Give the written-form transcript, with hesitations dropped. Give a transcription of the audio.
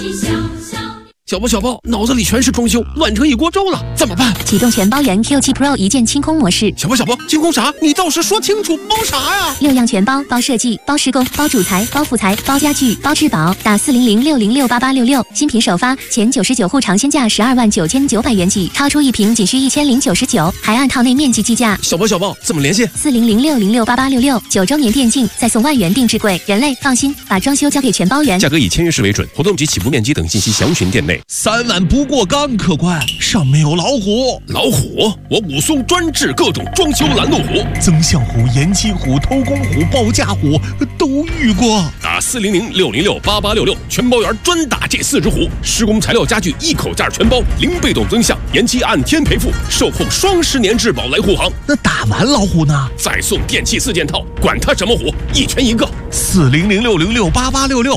小宝，脑子里全是装修，乱成一锅粥了，怎么办？ 启动全包原 Q7 Pro 一键清空模式。 小宝，清空啥？你倒是说清楚，包啥呀 ？6样全包，包设计，包施工，包主材，包副材，包家具，包质保。打40060688866，新品首发，前99户尝鲜价129900元起，超出一瓶仅需1099，还按套内面积计价。 小宝，怎么联系 ？40060688866，9周年电竞再送万元定制柜，人类放心，把装修交给全包原。 价格以签约式为准，活动及起步面积等信息详询店内。 3万不过岗，客官，上面有老虎。 老虎？我武松专治各种装修拦路虎， 增项虎、延期虎、偷工虎、报价虎都遇过。 打40060688866，全包员专打这4只虎。施工材料家具一口价全包，零被动增项，延期按天赔付，售后双10年质保来护航。 那打完老虎呢？ 再送电器4件套，管他什么虎，一拳一个。 40060688866，